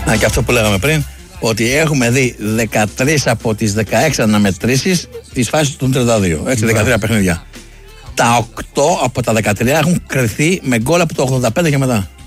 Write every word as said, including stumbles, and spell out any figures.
Α, και αυτό που λέγαμε πριν, ότι έχουμε δει δεκατρείς από τις δεκαέξι αναμετρήσεις της φάσης των τριάντα δύο. Έτσι, δεκατρία παιχνίδια. Τα οκτώ από τα δεκατρία έχουν κρυθεί με γκολ από το ογδόντα πέντε και μετά.